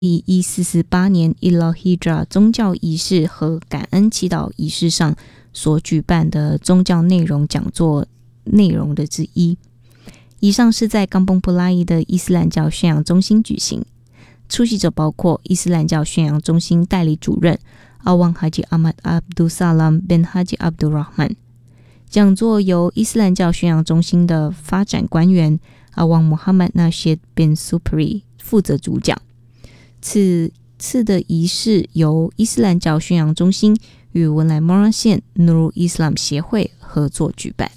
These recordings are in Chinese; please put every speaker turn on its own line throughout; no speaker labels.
以1448年 Idul Fitri 宗教仪式和感恩祈祷仪式上所举办的宗教内容讲座内容的之一。以上是在冈邦普拉伊的伊斯兰教宣扬中心举行，出席者包括伊斯兰教宣扬中心代理主任阿旺哈吉阿曼阿卜杜萨拉姆 bin 哈吉阿卜杜拉曼。讲座由伊斯兰教宣扬中心的发展官员阿旺穆罕默纳谢 bin Supri 负责主讲。此次的仪式由伊斯兰教宣扬中心与文莱莫拉县 Nurul Islam 协会合作举办。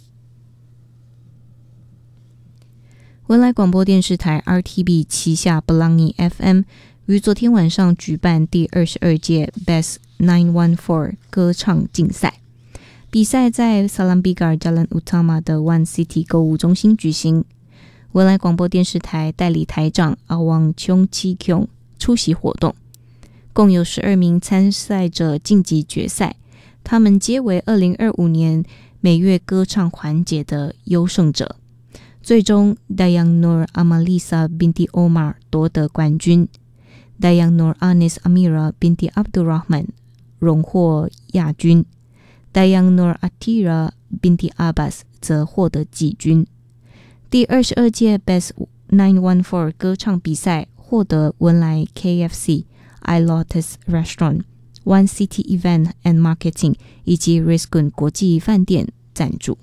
文莱广播电视台 RTB 旗下 Pelangi FM 于昨天晚上举办第22届 Best 914 歌唱竞赛，比赛在萨兰比嘎尔加兰乌塔玛的 One City 购物中心举行。文莱广播电视台代理台长阿旺琼七琼出席活动，共有12名参赛者晋级决赛，他们皆为2025年每月歌唱环节的优胜者。最终 Dayang Nur Amalisa binti Omar 夺得冠军， Dayang Nur Anis Amira binti Abdurrahman 荣获亚军， Dayang Nur Atira binti Abbas 则获得季军。第22届 Best 914 歌唱比赛获得文莱 KFC、 I Lotus Restaurant、 One City Event and Marketing 以及 Rizqun 国际饭店赞助。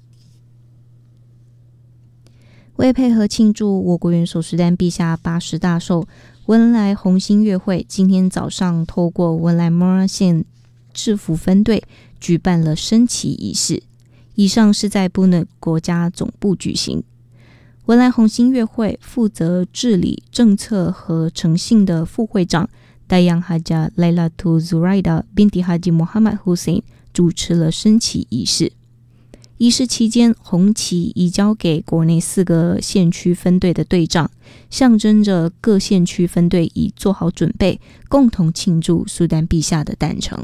为配合庆祝我国元首苏丹陛下80大寿，文莱红星乐会今天早上透过文莱莫拉县制服分队举办了升旗仪式，以上是在布嫩国家总部举行。文莱红星乐会负责治理政策和诚信的副会长Dayang Haja Lailatu Zuraida binti Haji Muhammad Hussein 主持了升旗仪式。仪式期间，红旗移交给国内4个县区分队的队长，象征着各县区分队已做好准备，共同庆祝苏丹陛下的诞辰。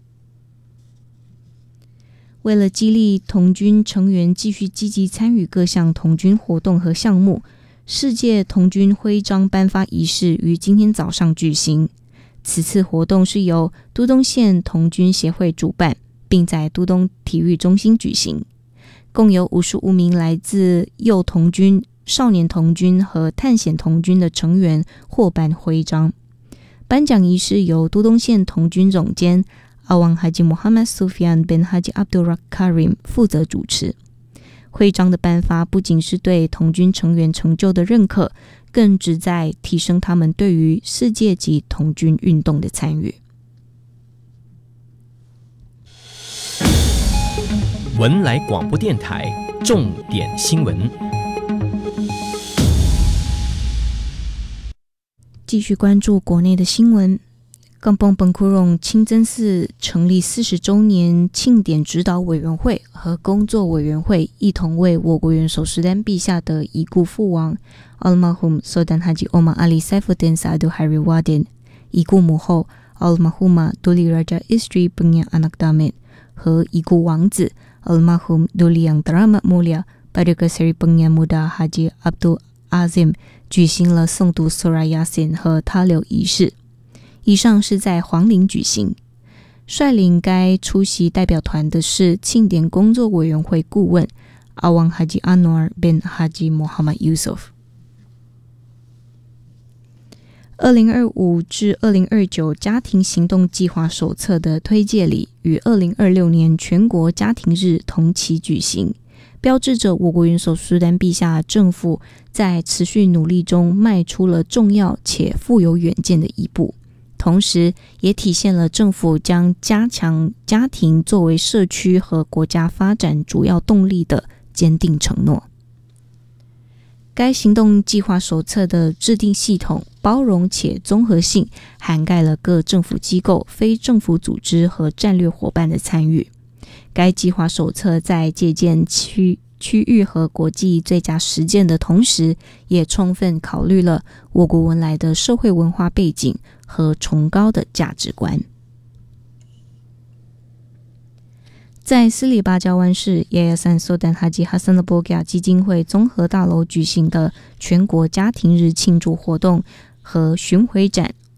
为了激励童军成员继续积极参与各项童军活动和项目，世界童军徽章颁发仪式于今天早上举行。此次活动是由都东县童军协会主办，并在都东体育中心举行。共有55名来自幼童军、少年童军和探险童军的成员获颁徽章。颁奖仪式由都东县童军总监阿旺哈吉穆罕默 Sufyan bin Haji Abdul Karim 负责主持。徽章的颁发不仅是对童军成员成就的认可，更旨在提升他们对于世界级童军运动的参与。
文莱广播电台重点新闻，
继续关注国内的新闻。冈邦本库隆清真寺成立40周年庆典指导委员会和工作委员会一同为我国元首苏丹陛下的已故父王 Almarhum Sultan Haji Omar Ali Saifuddin Saadu Hari Wadin、 已故母后 Almarhumah Duli Raja Istri Punya Anak Damit 和已故王子 Almarhum Duli Yang Teramat Mulia Paduka Seri Punya Muda Haji Abdul Azim 举行了诵读 Surah Yasin 和他留仪式。以上是在黄陵举行。率领该出席代表团的是庆典工作委员会顾问阿旺哈吉阿诺尔 bin Haji Muhammad Yusuf。 2025至2029家庭行动计划手册的推介礼与2026年全国家庭日同期举行，标志着我国元首苏丹陛下政府在持续努力中迈出了重要且富有远见的一步，同时也体现了政府将加强家庭作为社区和国家发展主要动力的坚定承诺。该行动计划手册的制定系统包容且综合性，涵盖了各政府机构、非政府组织和战略伙伴的参与。该计划手册在借鉴区域和国际最佳实践的同时，也充分考虑了我国文莱的社会文化背景和崇高的价值观。在斯里巴加湾市Yayasan Sultan Haji Hassanal Bolkiah 基金会综合大楼举行的全国家庭日庆祝活动和巡回展